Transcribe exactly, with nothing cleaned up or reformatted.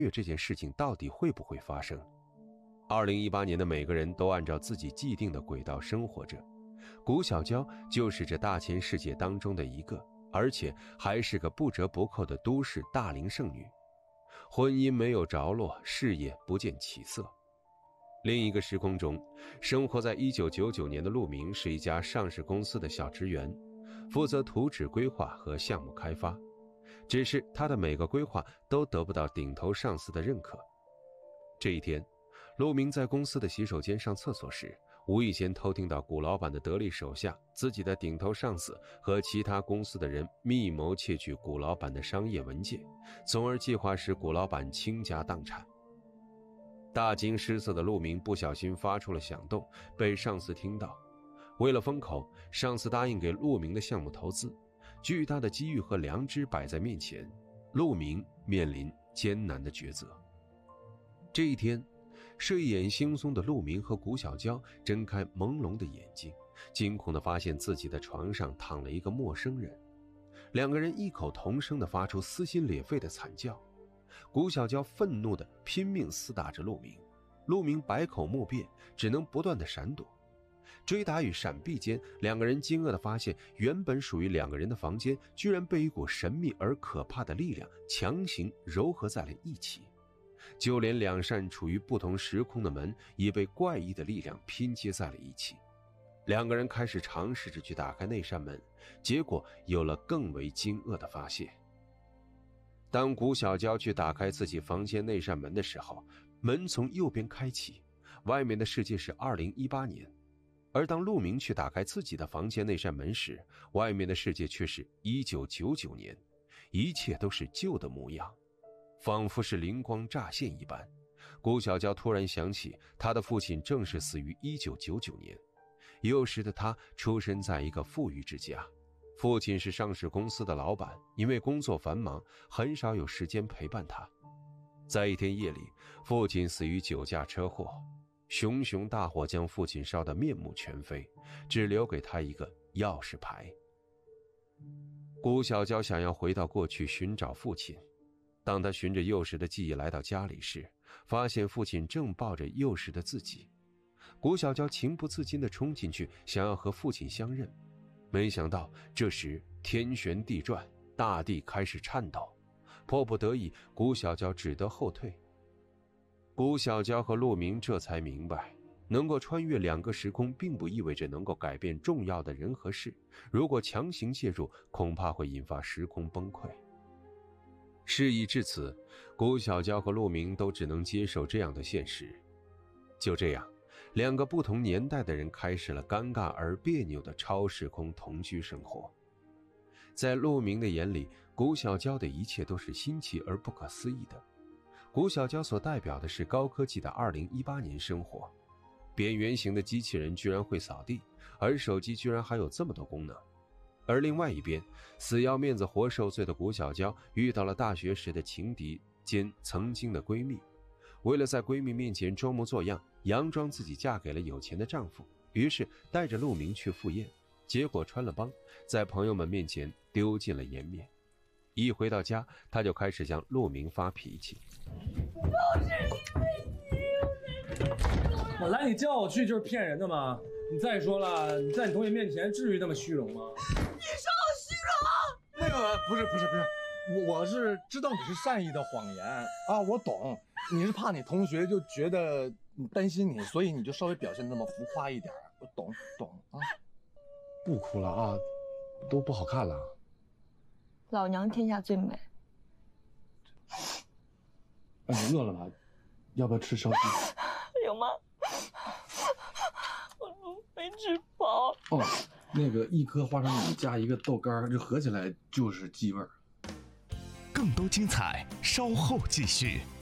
月这件事情到底会不会发生。二零一八年的每个人都按照自己既定的轨道生活着，谷小娇就是这大千世界当中的一个，而且还是个不折不扣的都市大龄剩女。婚姻没有着落，事业不见起色。另一个时空中，生活在一九九九年的陆明是一家上市公司的小职员，负责图纸规划和项目开发。只是他的每个规划都得不到顶头上司的认可。这一天，陆明在公司的洗手间上厕所时，无意间偷听到谷老板的得力手下、自己的顶头上司和其他公司的人密谋窃取谷老板的商业文件，从而计划使谷老板倾家荡产。大惊失色的陆明不小心发出了响动，被上司听到。为了封口，上司答应给陆明的项目投资，巨大的机遇和良知摆在面前，陆明面临艰难的抉择。这一天，睡眼惺忪的陆明和谷小娇睁开朦胧的眼睛，惊恐地发现自己的床上躺了一个陌生人。两个人异口同声地发出撕心裂肺的惨叫。谷小娇愤怒地拼命厮打着陆明，陆明百口莫辩，只能不断地闪躲。追打与闪避间，两个人惊愕地发现，原本属于两个人的房间居然被一股神秘而可怕的力量强行糅合在了一起，就连两扇处于不同时空的门也被怪异的力量拼接在了一起。两个人开始尝试着去打开那扇门，结果有了更为惊愕的发现。当谷小娇去打开自己房间那扇门的时候，门从右边开启，外面的世界是二零一八年。而当陆明去打开自己的房间那扇门时，外面的世界却是一九九九年，一切都是旧的模样。仿佛是灵光乍现一般，谷小娇突然想起她的父亲正是死于一九九九年。幼时的她出生在一个富裕之家，父亲是上市公司的老板，因为工作繁忙，很少有时间陪伴她。在一天夜里，父亲死于酒驾车祸，熊熊大火将父亲烧得面目全非，只留给他一个钥匙牌。谷小娇想要回到过去寻找父亲，当他循着幼时的记忆来到家里时，发现父亲正抱着幼时的自己。谷小娇情不自禁地冲进去，想要和父亲相认。没想到这时天旋地转，大地开始颤抖，迫不得已，谷小娇只得后退。谷小娇和陆明这才明白，能够穿越两个时空并不意味着能够改变重要的人和事，如果强行介入，恐怕会引发时空崩溃。事已至此，谷小娇和陆明都只能接受这样的现实。就这样，两个不同年代的人开始了尴尬而别扭的超时空同居生活。在陆明的眼里，谷小娇的一切都是新奇而不可思议的。谷小娇所代表的是高科技的二零一八年生活，扁圆形的机器人居然会扫地，而手机居然还有这么多功能。而另外一边，死要面子活受罪的谷小娇遇到了大学时的情敌兼曾经的闺蜜，为了在闺蜜面前装模作样，佯装自己嫁给了有钱的丈夫，于是带着陆明去赴宴，结果穿了帮，在朋友们面前丢尽了颜面。一回到家，她就开始向陆明发脾气。 都是因为你，我来你叫我去就是骗人的吗？你再说了，你在你同学面前至于那么虚荣吗？ 你说我虚荣？ 那个不是不是不是，我我是知道你是善意的谎言啊，我懂，你是怕你同学就觉得担心你，所以你就稍微表现那么浮夸一点，我懂懂啊。不哭了啊，都不好看了。 老娘天下最美。 哎，你饿了吗？要不要吃烧鸡？ 有吗？我都没吃饱。 哦，那个一颗花生米加一个豆干，这合起来就是鸡味儿。 更多精彩，稍后继续。